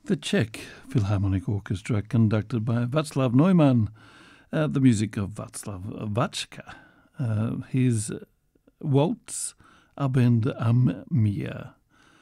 The Czech Philharmonic Orchestra, conducted by Václav Neumann, the music of Václav Váčka. His Waltz Abend am Meer.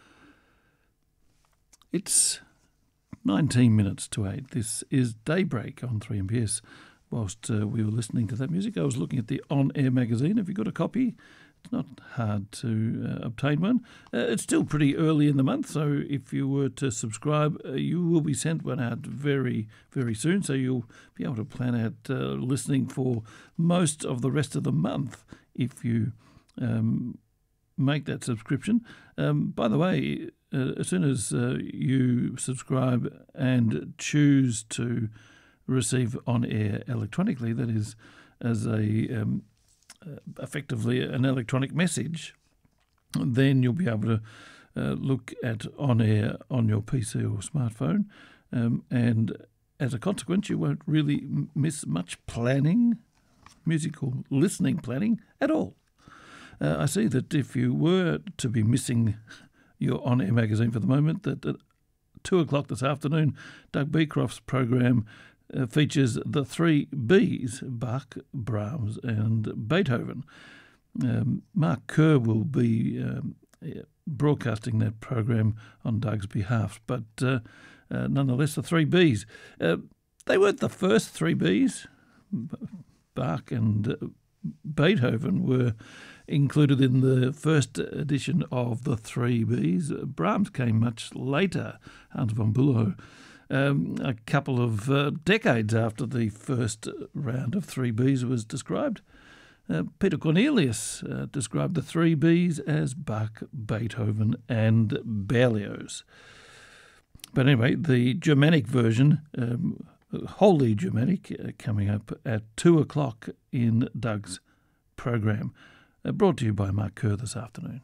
It's 19 minutes to 8. This is Daybreak on 3MBS. Whilst we were listening to that music, I was looking at the On Air magazine. Have you got a copy? It's not hard to obtain one. It's still pretty early in the month, so if you were to subscribe, you will be sent one out very, very soon, so you'll be able to plan out listening for most of the rest of the month if you make that subscription. By the way, as soon as you subscribe and choose to receive On Air electronically, that is, as a effectively an electronic message, then you'll be able to look at On Air on your PC or smartphone, and as a consequence you won't really miss much planning, musical listening planning at all. I see that if you were to be missing your On Air magazine for the moment, that at 2 o'clock this afternoon, Doug Beecroft's program features the three Bs, Bach, Brahms and Beethoven. Mark Kerr will be broadcasting that program on Doug's behalf, but nonetheless the three Bs. They weren't the first three Bs. Bach and Beethoven were included in the first edition of the three Bs. Brahms came much later, Hans von Bülow, a couple of decades after the first round of three Bs was described. Peter Cornelius described the three Bs as Bach, Beethoven and Berlioz. But anyway, the Germanic version, wholly Germanic, coming up at 2 o'clock in Doug's program, brought to you by Mark Kerr this afternoon.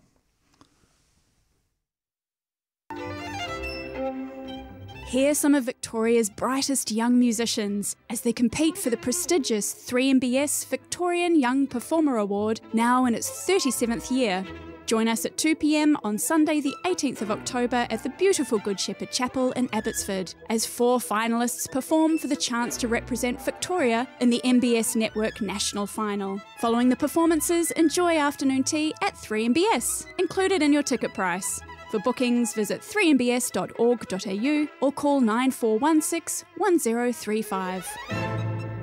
Hear some of Victoria's brightest young musicians as they compete for the prestigious 3MBS Victorian Young Performer Award, now in its 37th year. Join us at 2 p.m. on Sunday the 18th of October at the beautiful Good Shepherd Chapel in Abbotsford, as 4 finalists perform for the chance to represent Victoria in the MBS Network National Final. Following the performances, enjoy afternoon tea at 3MBS, included in your ticket price. For bookings, visit 3mbs.org.au or call 9416 1035.